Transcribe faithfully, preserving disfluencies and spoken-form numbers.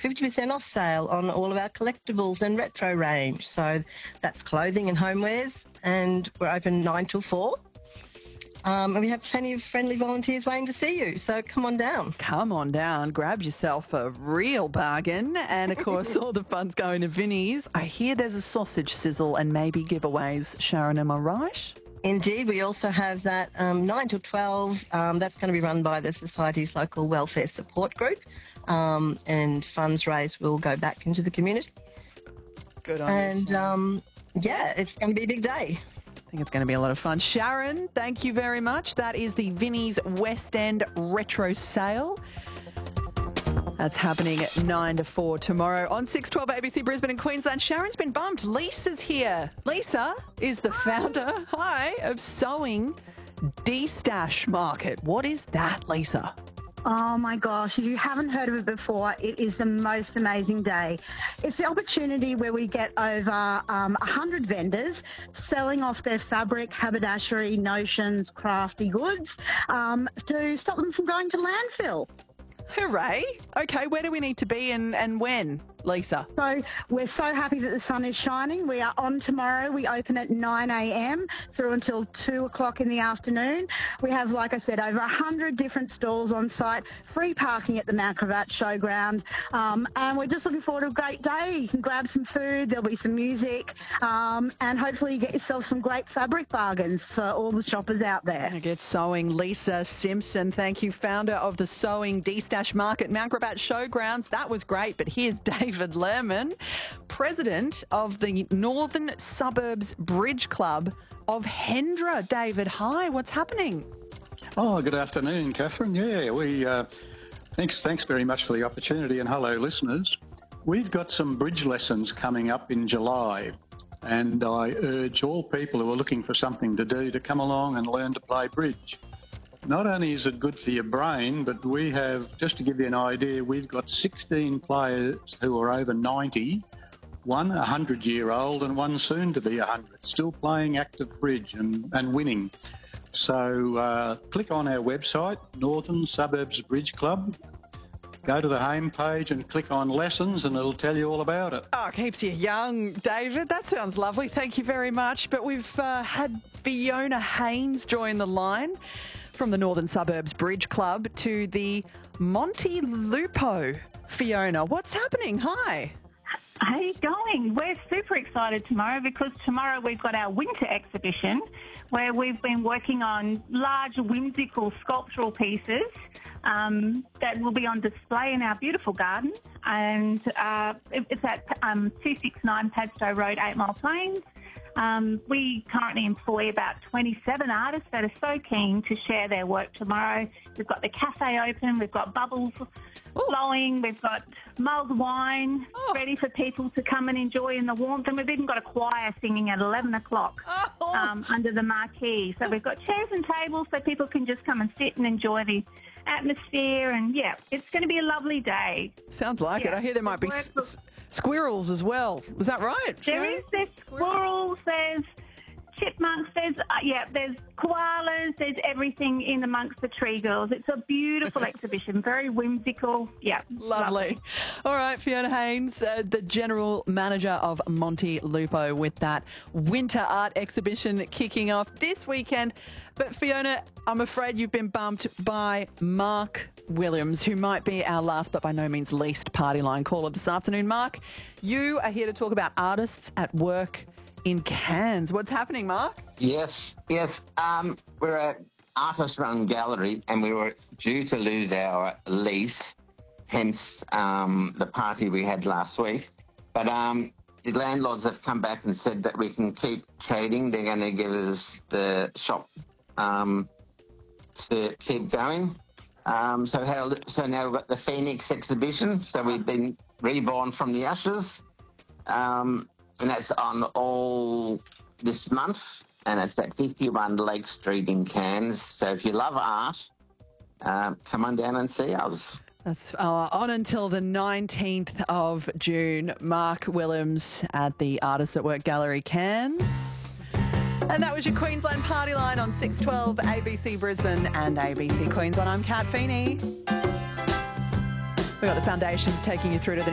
fifty percent off sale on all of our collectibles and retro range. So that's clothing and homewares, and we're open nine till four. Um, and we have plenty of friendly volunteers waiting to see you, so come on down. Come on down, grab yourself a real bargain. And, of course, all the fun's going to Vinnie's. I hear there's a sausage sizzle and maybe giveaways. Sharon, am I right? Indeed, we also have that um, nine till twelve. Um, that's going to be run by the Society's local welfare support group, um, and funds raised will go back into the community. Good on and, you. And, um, yeah, it's going to be a big day. I think it's going to be a lot of fun. Sharon, thank you very much. That is the Vinnie's West End Retro Sale. That's happening at nine to four tomorrow on six twelve A B C Brisbane and Queensland. Sharon's been bumped. Lisa's here. Lisa is the founder, hi, of Sewing D-Stash Market. What is that, Lisa? Oh my gosh, if you haven't heard of it before, it is the most amazing day. It's the opportunity where we get over um, one hundred vendors selling off their fabric, haberdashery, notions, crafty goods um, to stop them from going to landfill. Hooray. Okay, where do we need to be and, and when, Lisa? So we're so happy that the sun is shining. We are on tomorrow. We open at nine a m through until two o'clock in the afternoon. We have, like I said, over one hundred different stalls on site, free parking at the Mount Gravatt Showground, um, and we're just looking forward to a great day. You can grab some food, there'll be some music, um, and hopefully you get yourself some great fabric bargains for all the shoppers out there. I get Sewing. Lisa Simpson, thank you, founder of the Sewing D-Stash Market, Mount Gravatt Showgrounds. That was great, but here's David Lehrman, president of the Northern Suburbs Bridge Club of Hendra. David, hi, what's happening? Oh, good afternoon, Catherine. Yeah, we uh, thanks, thanks very much for the opportunity, and hello, listeners. We've got some bridge lessons coming up in July, and I urge all people who are looking for something to do to come along and learn to play bridge. Not only is it good for your brain, but we have, just to give you an idea, we've got sixteen players who are over ninety, one one hundred year old and one soon to be one hundred, still playing active bridge and, and winning. So uh, click on our website, Northern Suburbs Bridge Club, go to the home page and click on lessons and it'll tell you all about it. Oh, it keeps you young, David. That sounds lovely. Thank you very much. But we've uh, had Fiona Haynes join the line from the Northern Suburbs Bridge Club to the Monte Lupo. Fiona, what's happening? Hi. How are you going? We're super excited tomorrow because tomorrow we've got our winter exhibition where we've been working on large, whimsical sculptural pieces um, that will be on display in our beautiful garden. And uh, it's at um, two sixty-nine Padstow Road, Eight Mile Plains. Um, we currently employ about twenty-seven artists that are so keen to share their work tomorrow. We've got the cafe open, we've got bubbles Ooh. flowing, we've got mulled wine oh. ready for people to come and enjoy in the warmth, and we've even got a choir singing at eleven o'clock oh. um, under the marquee. So we've got chairs and tables so people can just come and sit and enjoy the atmosphere, and yeah, it's going to be a lovely day. Sounds like yeah. it. I hear there might be s- s- squirrels as well. Is that right? There is. There's squirrels, there's chipmunks, there's uh, yeah, there's koalas, there's everything in amongst the tree girls. It's a beautiful exhibition, very whimsical. Yeah, lovely. lovely. All right, Fiona Haynes, uh, the general manager of Monte Lupo, with that winter art exhibition kicking off this weekend. But Fiona, I'm afraid you've been bumped by Mark Williams, who might be our last but by no means least party line caller this afternoon. Mark, you are here to talk about artists at work in Cairns. What's happening, Mark? Yes, yes. Um, we're an artist-run gallery and we were due to lose our lease, hence um, the party we had last week. But um, the landlords have come back and said that we can keep trading. They're going to give us the shop um, to keep going. Um, so, how, so now we've got the Phoenix exhibition. So we've been reborn from the ashes. Um, and that's on all this month. And it's at fifty-one Lake Street in Cairns. So if you love art, um, come on down and see us. That's uh, on until the nineteenth of June. Mark Williams at the Artists at Work Gallery, Cairns. And that was your Queensland Party Line on six twelve A B C Brisbane and A B C Queensland. I'm Kat Feeney. We've got the Foundations taking you through to the